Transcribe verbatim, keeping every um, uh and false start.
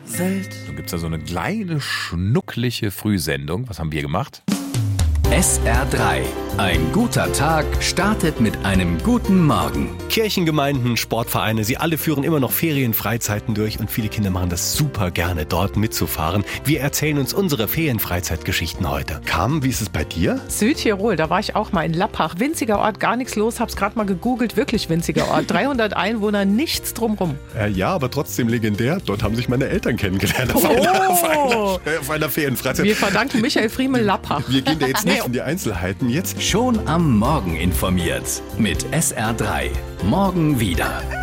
Welt. So gibt es da so eine kleine, schnuckliche Frühsendung. Was haben wir gemacht? S R drei. Ein guter Tag startet mit einem guten Morgen. Kirchengemeinden, Sportvereine, sie alle führen immer noch Ferienfreizeiten durch und viele Kinder machen das super gerne, dort mitzufahren. Wir erzählen uns unsere Ferienfreizeitgeschichten heute. Carmen, wie ist es bei dir? Südtirol, da war ich auch mal in Lappach. Winziger Ort, gar nichts los. Hab's gerade mal gegoogelt, wirklich winziger Ort. dreihundert Einwohner, nichts drumrum. Äh, ja, aber trotzdem legendär. Dort haben sich meine Eltern kennengelernt. Auf, Oh. einer, auf, einer, auf einer Ferienfreizeit. Wir verdanken Michael Friemel Lappach. Wir gehen da jetzt nicht in die Einzelheiten. Jetzt Schon am Morgen informiert. Mit S R drei. Morgen wieder.